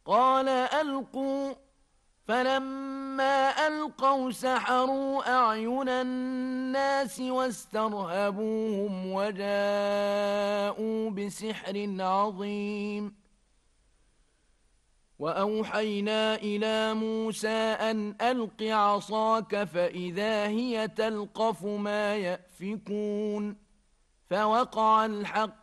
قال ألقوا. فلما ألقوا سحروا أعين الناس واسترهبوهم وجاءوا بسحر عظيم. وأوحينا إلى موسى أن ألق عصاك فإذا هي تلقف ما يأفكون. فوقع الحق